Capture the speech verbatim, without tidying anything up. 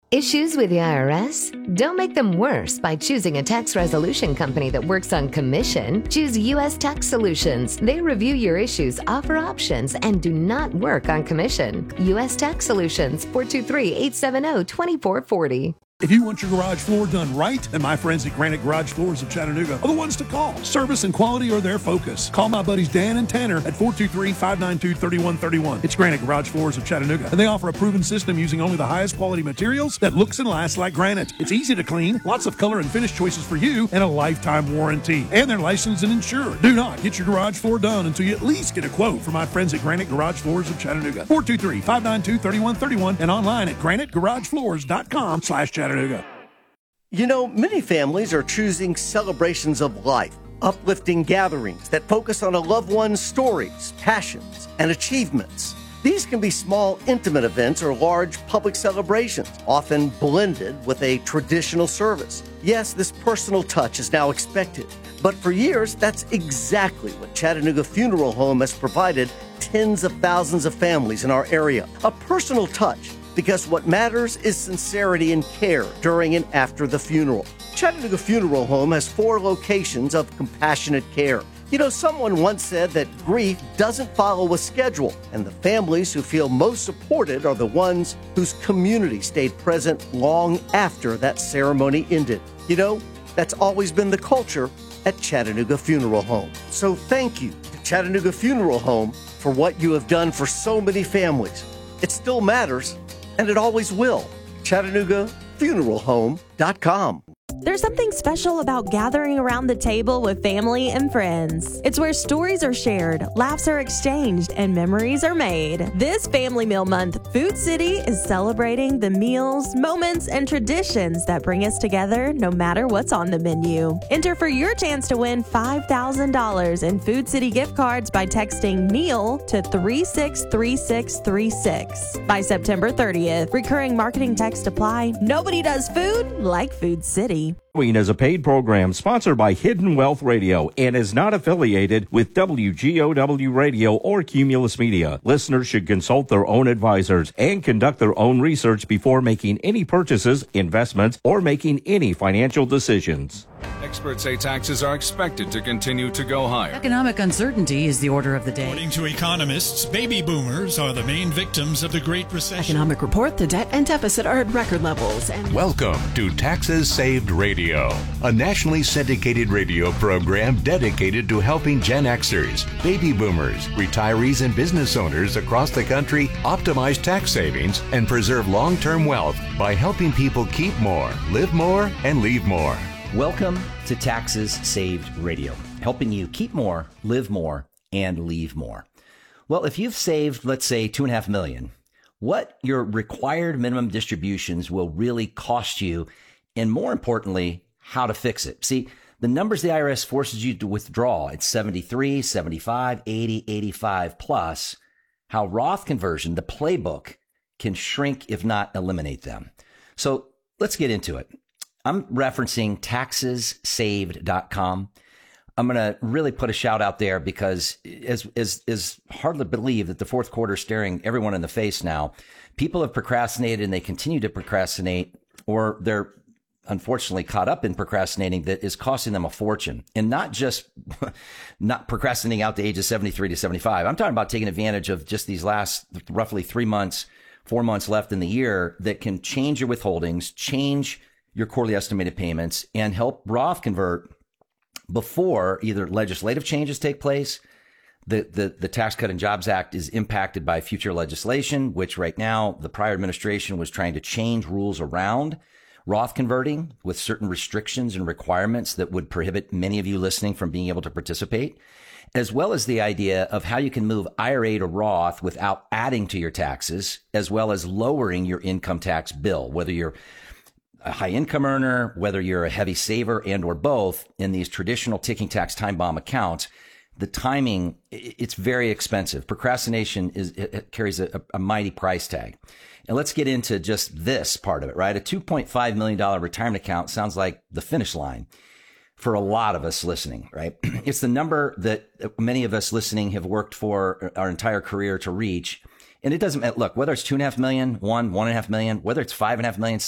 Issues with the I R S? Don't make them worse by choosing a tax resolution company that works on commission. Choose U S Tax Solutions. They review your issues, offer options, and do not work on commission. U S Tax Solutions, four two three, eight seven zero, two four four zero. If you want your garage floor done right, then my friends at Granite Garage Floors of Chattanooga are the ones to call. Service and quality are their focus. Call my buddies Dan and Tanner at four two three, five nine two, three one three one. It's Granite Garage Floors of Chattanooga, and they offer a proven system using only the highest quality materials that looks and lasts like granite. It's easy to clean, lots of color and finish choices for you, and a lifetime warranty. And they're licensed and insured. Do not get your garage floor done until you at least get a quote from my friends at Granite Garage Floors of Chattanooga. four two three, five nine two, three one three one and online at granite garage floors dot com slash Chattanooga. You know, many families are choosing celebrations of life, uplifting gatherings that focus on a loved one's stories, passions, and achievements. These can be small, intimate events or large public celebrations, often blended with a traditional service. Yes, this personal touch is now expected, but for years, that's exactly what Chattanooga Funeral Home has provided tens of thousands of families in our area. A personal touch. Because what matters is sincerity and care during and after the funeral. Chattanooga Funeral Home has four locations of compassionate care. You know, someone once said that grief doesn't follow a schedule, and the families who feel most supported are the ones whose community stayed present long after that ceremony ended. You know, that's always been the culture at Chattanooga Funeral Home. So thank you to Chattanooga Funeral Home for what you have done for so many families. It still matters. And it always will. Chattanooga Funeral Home dot com. There's something special about gathering around the table with family and friends. It's where stories are shared, laughs are exchanged, and memories are made. This Family Meal Month, Food City is celebrating the meals, moments, and traditions that bring us together no matter what's on the menu. Enter for your chance to win five thousand dollars in Food City gift cards by texting meal to three six three six three six. By September thirtieth, recurring marketing text apply. Nobody does food like Food City. Following is a paid program sponsored by Hidden Wealth Radio and is not affiliated with W G O W Radio or Cumulus Media. Listeners should consult their own advisors and conduct their own research before making any purchases, investments, or making any financial decisions. Experts say taxes are expected to continue to go higher. Economic uncertainty is the order of the day. According to economists, baby boomers are the main victims of the Great Recession. Economic report, the debt and deficit are at record levels. And welcome to Taxes Saved Radio, a nationally syndicated radio program dedicated to helping Gen Xers, baby boomers, retirees, and business owners across the country optimize tax savings and preserve long-term wealth by helping people keep more, live more, and leave more. Welcome to Taxes Saved Radio, helping you keep more, live more, and leave more. Well, if you've saved, let's say, two and a half million, what your required minimum distributions will really cost you, and more importantly, how to fix it. See, the numbers the I R S forces you to withdraw, it's seventy-three, seventy-five, eighty, eighty-five plus, how Roth conversion, the playbook, can shrink if not eliminate them. So let's get into it. I'm referencing taxes saved dot com. I'm going to really put a shout out there because as is is hard to believe that the fourth quarter is staring everyone in the face now. People have procrastinated and they continue to procrastinate, or they're unfortunately caught up in procrastinating that is costing them a fortune. And not just not procrastinating out to ages seventy-three to seventy-five. I'm talking about taking advantage of just these last roughly three months, four months left in the year that can change your withholdings, change your quarterly estimated payments, and help Roth convert before either legislative changes take place. The, the, the Tax Cut and Jobs Act is impacted by future legislation, which right now the prior administration was trying to change rules around Roth converting with certain restrictions and requirements that would prohibit many of you listening from being able to participate, as well as the idea of how you can move I R A to Roth without adding to your taxes, as well as lowering your income tax bill, whether you're a high income earner, whether you're a heavy saver and or both. In these traditional ticking tax time bomb accounts, the timing, it's very expensive. Procrastination is it, it carries a, a mighty price tag. And let's get into just this part of it, right? A two point five million dollars retirement account sounds like the finish line for a lot of us listening, right? It's the number that many of us listening have worked for our entire career to reach. And it doesn't look, whether it's two and a half million, one, one and a half million, whether it's five and a half million,